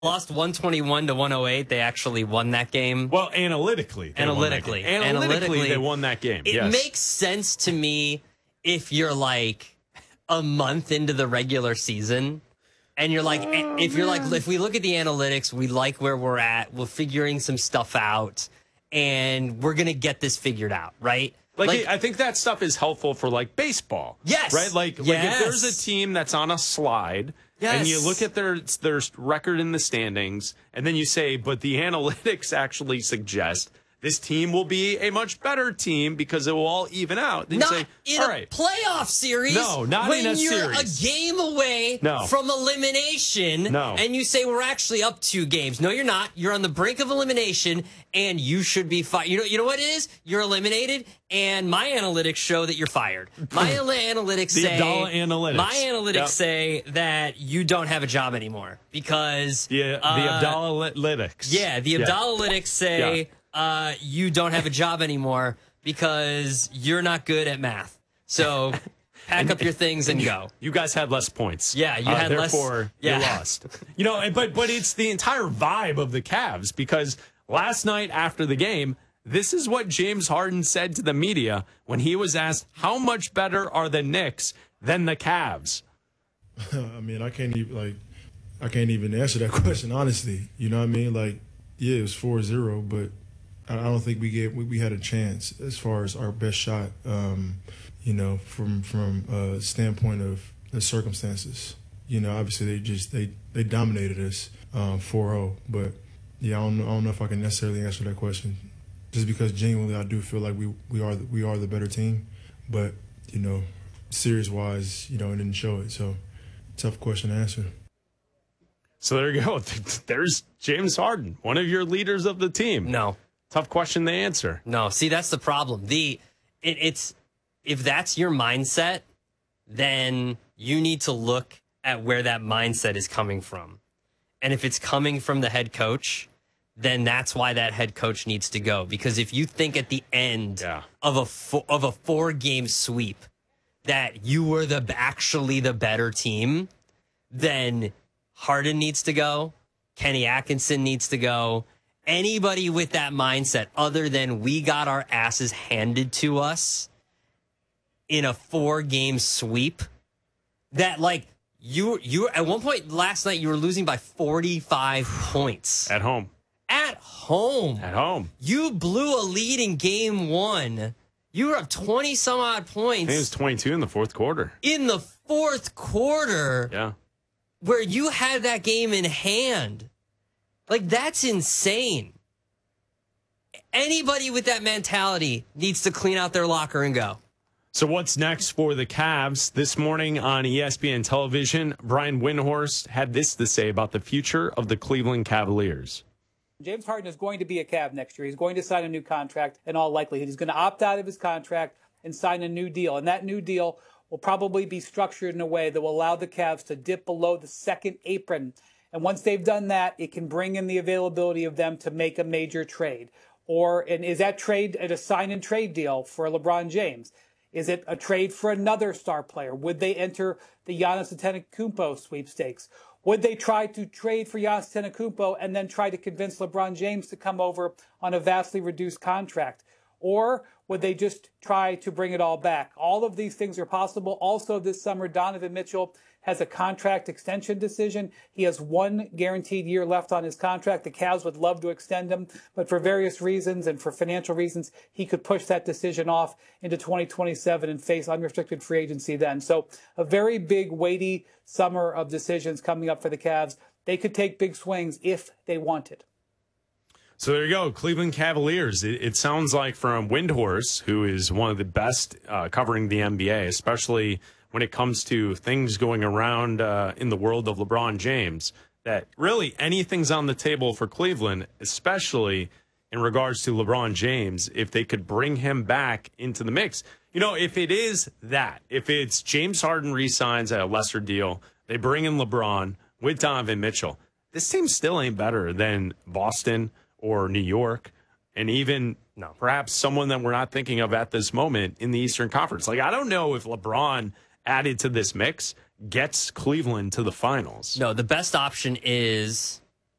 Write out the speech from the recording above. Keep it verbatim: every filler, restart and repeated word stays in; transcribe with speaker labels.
Speaker 1: lost one twenty-one to one oh eight. They actually won that game.
Speaker 2: Well, analytically. They
Speaker 1: analytically.
Speaker 2: Won analytically. Analytically, they won that game.
Speaker 1: It
Speaker 2: yes.
Speaker 1: makes sense to me if you're like a month into the regular season and you're like, oh, if you're man. like, if we look at the analytics, we like where we're at, we're figuring some stuff out, and we're going to get this figured out, right?
Speaker 2: Like,
Speaker 1: like,
Speaker 2: I think that stuff is helpful for, like, baseball.
Speaker 1: Yes.
Speaker 2: Right? Like,
Speaker 1: yes.
Speaker 2: like if there's a team that's on a slide, yes. and you look at their their record in the standings, and then you say, but the analytics actually suggest this team will be a much better team because it will all even out. Then
Speaker 1: not
Speaker 2: you say,
Speaker 1: in
Speaker 2: all
Speaker 1: a
Speaker 2: right.
Speaker 1: playoff series.
Speaker 2: No, not
Speaker 1: when
Speaker 2: in a
Speaker 1: you're
Speaker 2: series.
Speaker 1: a game away
Speaker 2: no.
Speaker 1: from elimination.
Speaker 2: No.
Speaker 1: And you say we're actually up two games. No, you're not. You're on the brink of elimination, and you should be fired. You know, you know what it is? You're eliminated, and my analytics show that you're fired. My analytics
Speaker 2: the
Speaker 1: say
Speaker 2: Abdallah analytics.
Speaker 1: My analytics
Speaker 2: yep.
Speaker 1: say that you don't have a job anymore because
Speaker 2: yeah, the
Speaker 1: uh,
Speaker 2: Abdallah analytics.
Speaker 1: Yeah, the Abdallah analytics say.
Speaker 2: Yeah.
Speaker 1: Uh, you don't have a job anymore because you're not good at math. So pack
Speaker 2: and,
Speaker 1: up your things and go.
Speaker 2: You guys had less points.
Speaker 1: Yeah, you
Speaker 2: uh,
Speaker 1: had less.
Speaker 2: Therefore,
Speaker 1: yeah.
Speaker 2: you lost. You know, but but it's the entire vibe of the Cavs because last night after the game, this is what James Harden said to the media when he was asked, how much better are the Knicks than the Cavs?
Speaker 3: I mean, I can't even, like, I can't even answer that question, honestly. You know what I mean? Like, yeah, it was four zero, but I don't think we get we, we had a chance as far as our best shot, um, you know, from from a standpoint of the circumstances. You know, obviously they just they, they dominated us um, four oh, but yeah, I don't know, I don't know if I can necessarily answer that question, just because genuinely I do feel like we we are the, we are the better team, but you know, series wise, you know, it didn't show it, so tough question to answer.
Speaker 2: So there you go. There's James Harden, one of your leaders of the team.
Speaker 1: No.
Speaker 2: Tough question to answer.
Speaker 1: No, see, that's the problem. The it, it's if that's your mindset, then you need to look at where that mindset is coming from. And if it's coming from the head coach, then that's why that head coach needs to go. Because if you think at the end
Speaker 2: yeah.
Speaker 1: of a fo- of a four game sweep that you were the actually the better team, then Harden needs to go. Kenny Atkinson needs to go. Anybody with that mindset other than we got our asses handed to us in a four game sweep that like you, you at one point last night, you were losing by forty-five points
Speaker 2: at home,
Speaker 1: at home,
Speaker 2: at home.
Speaker 1: You blew a lead in game one. You were up twenty some odd points.
Speaker 2: I think it was twenty-two in the fourth quarter.
Speaker 1: In the fourth quarter.
Speaker 2: Yeah.
Speaker 1: Where you had that game in hand. Like, that's insane. Anybody with that mentality needs to clean out their locker and go.
Speaker 2: So what's next for the Cavs? This morning on E S P N television, Brian Windhorst had this to say about the future of the Cleveland Cavaliers.
Speaker 4: James Harden is going to be a Cav next year. He's going to sign a new contract in all likelihood. He's going to opt out of his contract and sign a new deal. And that new deal will probably be structured in a way that will allow the Cavs to dip below the second apron. And once they've done that, it can bring in the availability of them to make a major trade. Or, and is that trade a sign and trade deal for LeBron James? Is it a trade for another star player? Would they enter the Giannis Antetokounmpo sweepstakes? Would they try to trade for Giannis Antetokounmpo and then try to convince LeBron James to come over on a vastly reduced contract? Or would they just try to bring it all back? All of these things are possible. Also this summer, Donovan Mitchell has a contract extension decision. He has one guaranteed year left on his contract. The Cavs would love to extend him, but for various reasons and for financial reasons, he could push that decision off into twenty twenty-seven and face unrestricted free agency then. So a very big, weighty summer of decisions coming up for the Cavs. They could take big swings if they wanted.
Speaker 2: So there you go, Cleveland Cavaliers. It, it sounds like from Windhorst, who is one of the best uh, covering the N B A, especially when it comes to things going around uh, in the world of LeBron James, that really anything's on the table for Cleveland, especially in regards to LeBron James, if they could bring him back into the mix. You know, if it is that, if it's James Harden re-signs at a lesser deal, they bring in LeBron with Donovan Mitchell, this team still ain't better than Boston or New York, and even no, perhaps someone that we're not thinking of at this moment in the Eastern Conference. Like, I don't know if LeBron added to this mix gets Cleveland to the finals.
Speaker 1: No, the best option is